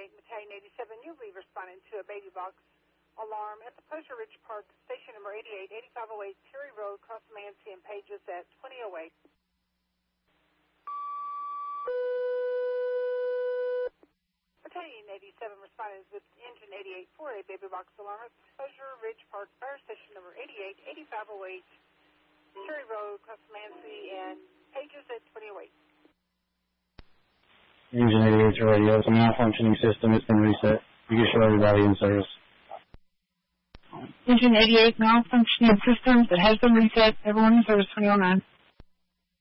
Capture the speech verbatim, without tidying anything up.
eight, Battalion eighty-seven, you'll be responding to a baby box alarm at the Pleasure Ridge Park, station number eighty-eight, eighty-five oh eight, Terry Road, Cross Mancy, and Pages at twenty oh eight. Battalion eighty-seven responding with engine eighty-eight for a baby box alarm at Pleasure Ridge Park, fire station number eighty-eight, eighty-five oh eight, Terry Road, Cross Mancy, and Pages at twenty oh eight. Engine eighty-eight to radio. It's a malfunctioning system. It's been reset. You can show everybody in service. Engine eighty-eight malfunctioning system that has been reset. Everyone in service twenty oh nine.